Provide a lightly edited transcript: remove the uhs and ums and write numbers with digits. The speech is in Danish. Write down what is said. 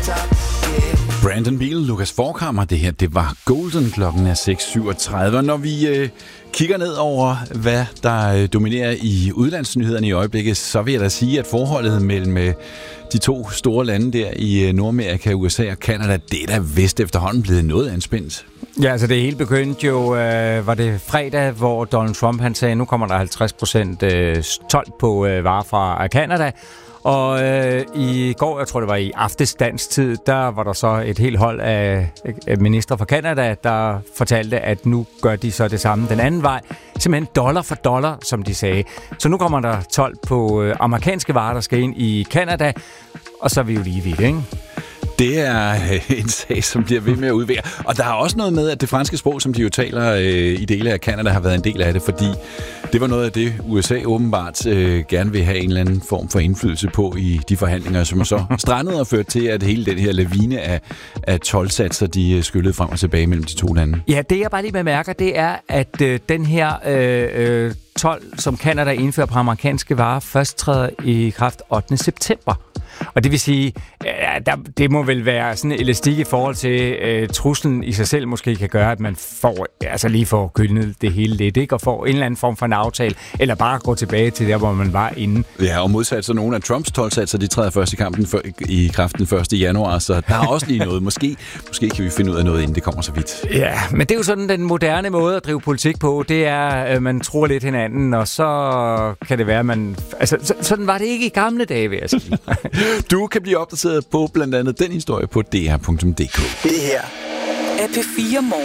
Brandon Beal, Lukas Forchhammer, det her, det var Golden, klokken er 6.37. Og når vi kigger ned over, hvad der dominerer i udlandsnyhederne i øjeblikket, så vil jeg da sige, at forholdet mellem de to store lande der i Nordamerika, USA og Canada, det er da vist efterhånden blevet noget anspændt. Ja, altså det hele begyndte jo, var det fredag, hvor Donald Trump han sagde, nu kommer der 50% told på varer fra Canada. Og i går, jeg tror det var i aftes dansk tid, der var der så et helt hold af ministre fra Canada, der fortalte, at nu gør de så det samme den anden vej. Simpelthen dollar for dollar, som de sagde. Så nu kommer der told på amerikanske varer, der skal ind i Canada, og så er vi jo lige vidt, ikke? Det er en sag, som bliver ved med at udvikle. Og der er også noget med, at det franske sprog, som de jo taler i dele af Canada, har været en del af det, fordi det var noget af det, USA åbenbart gerne vil have en eller anden form for indflydelse på i de forhandlinger, som så strandede og førte til, at hele den her lavine af toldsatser, de skyllede frem og tilbage mellem de to lande. Ja, det jeg bare lige bemærker, det er, at den her told, som Canada indfører på amerikanske varer, først træder i kraft 8. september. Og det vil sige, det må vel være sådan en elastik i forhold til truslen i sig selv måske kan gøre, at man lige får kølnet det hele lidt, ikke? Og får en eller anden form for en aftale, eller bare gå tilbage til der, hvor man var inde. Ja, og modsat så nogle af Trumps toldsatser, de træder først i kraft den 1. januar, så der er også lige noget. Måske kan vi finde ud af noget, inden det kommer så vidt. Ja, men det er jo sådan den moderne måde at drive politik på, det er, man tror lidt hinanden, og så kan det være, man... Altså, sådan var det ikke i gamle dage, vil jeg sige. Du kan blive opdateret på blandt andet den historie på dr.dk. Det her er P4 Morgen.